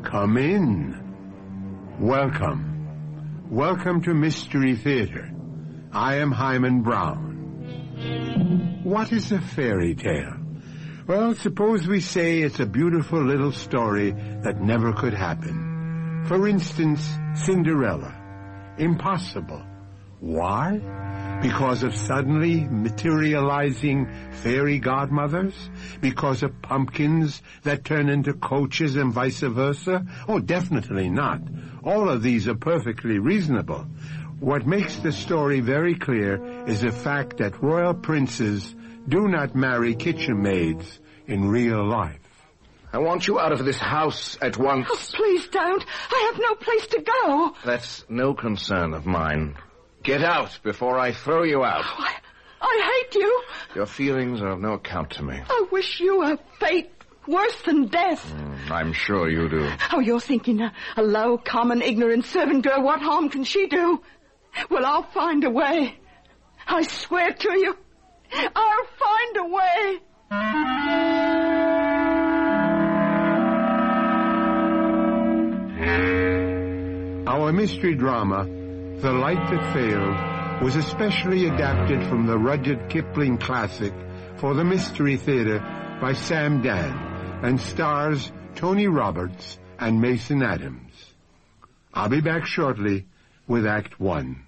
Come in. Welcome. Welcome to Mystery Theater. I am Hyman Brown. What is a fairy tale? Well, suppose we say it's a beautiful little story that never could happen. For instance, Cinderella. Impossible. Why? Because of suddenly materializing fairy godmothers? Because of pumpkins that turn into coaches and vice versa? Oh, definitely not. All of these are perfectly reasonable. What makes the story very clear is the fact that royal princes do not marry kitchen maids in real life. I want you out of this house at once. Oh, please don't. I have no place to go. That's no concern of mine. Get out before I throw you out. Oh, I hate you. Your feelings are of no account to me. I wish you a fate worse than death. I'm sure you do. Oh, you're thinking a low, common, ignorant servant girl. What harm can she do? Well, I'll find a way. I swear to you, I'll find a way. Our mystery drama, The Light That Failed, was especially adapted from the Rudyard Kipling classic for the Mystery Theater by Sam Dan and stars Tony Roberts and Mason Adams. I'll be back shortly with Act 1.